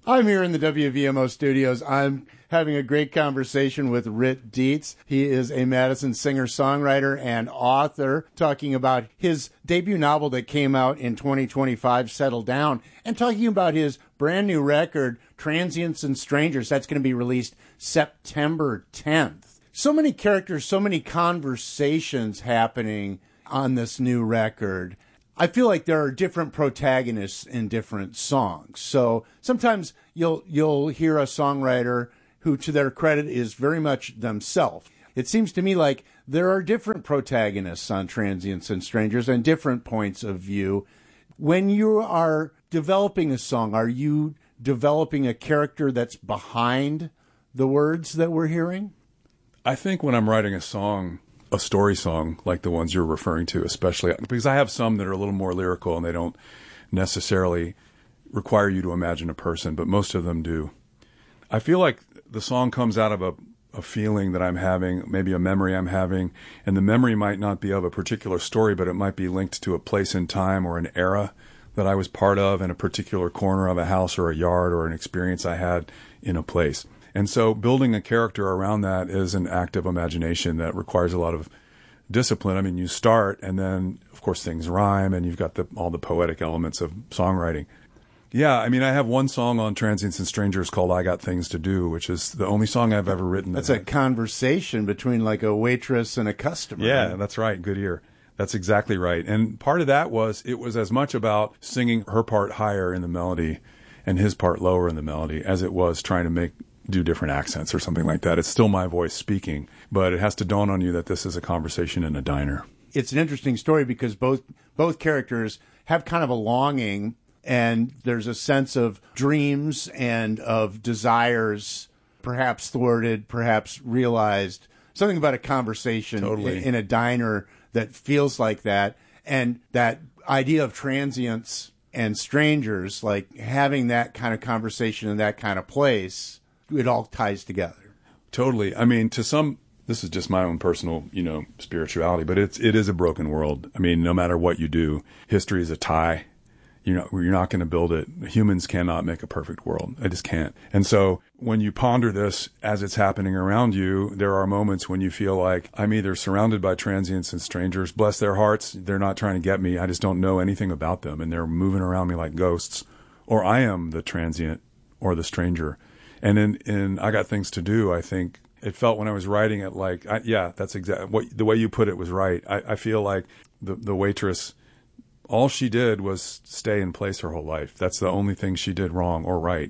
I'm here in the WVMO studios. I'm having a great conversation with Rit Dietz. He is a Madison singer-songwriter and author, talking about his debut novel that came out in 2025, Settle Down, and talking about his brand new record, Transients and Strangers. That's going to be released September 10th. So many characters, so many conversations happening on this new record. I feel like there are different protagonists in different songs. So sometimes you'll hear a songwriter who, to their credit, is very much themselves. It seems to me like there are different protagonists on Transients and Strangers and different points of view. When you are developing a song, are you developing a character that's behind the words that we're hearing? I think when I'm writing a song, a story song like the ones you're referring to, especially because I have some that are a little more lyrical and they don't necessarily require you to imagine a person, but most of them do. I feel like the song comes out of a feeling that I'm having, maybe a memory I'm having, and the memory might not be of a particular story, but it might be linked to a place in time or an era that I was part of in a particular corner of a house or a yard or an experience I had in a place. And so building a character around that is an act of imagination that requires a lot of discipline. I mean, you start and then, of course, things rhyme and you've got all the poetic elements of songwriting. Yeah, I mean, I have one song on Transients and Strangers called I Got Things to Do, which is the only song I've ever written. That's a conversation between like a waitress and a customer. Yeah, that's right. Good ear. That's exactly right. And part of that was, it was as much about singing her part higher in the melody and his part lower in the melody as it was trying to do different accents or something like that. It's still my voice speaking, but it has to dawn on you that this is a conversation in a diner. It's an interesting story because both characters have kind of a longing, and there's a sense of dreams and of desires, perhaps thwarted, perhaps realized. Something about a conversation in a diner that feels like that. And that idea of transients and strangers, like having that kind of conversation in that kind of place, it all ties together. Totally. I mean, this is just my own personal, spirituality, but it is a broken world. I mean, no matter what you do, history is a tie. You're not going to build it. Humans cannot make a perfect world. I just can't. And so when you ponder this as it's happening around you, there are moments when you feel like I'm either surrounded by transients and strangers, bless their hearts, they're not trying to get me. I just don't know anything about them, and they're moving around me like ghosts, or I am the transient or the stranger. And in I Got Things to Do, I think it felt when I was writing it like, that's exactly the way you put it was right. I feel like the waitress, all she did was stay in place her whole life. That's the only thing she did wrong or right.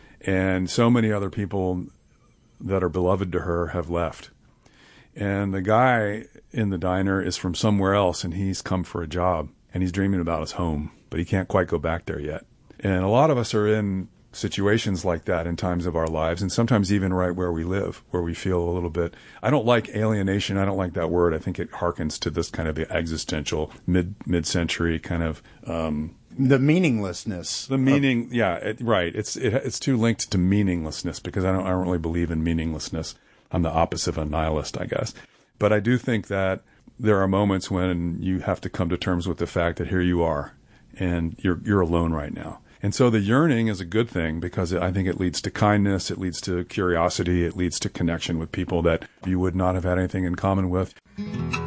And so many other people that are beloved to her have left. And the guy in the diner is from somewhere else, and he's come for a job, and he's dreaming about his home, but he can't quite go back there yet. And a lot of us are in situations like that in times of our lives, and sometimes even right where we live, where we feel a little bit, I don't like alienation. I don't like that word. I think it harkens to this kind of existential mid-century kind of the meaninglessness. The meaning, right. It's too linked to meaninglessness, because I don't really believe in meaninglessness. I'm the opposite of a nihilist, I guess. But I do think that there are moments when you have to come to terms with the fact that here you are, and you're alone right now. And so the yearning is a good thing, because I think it leads to kindness, it leads to curiosity, it leads to connection with people that you would not have had anything in common with.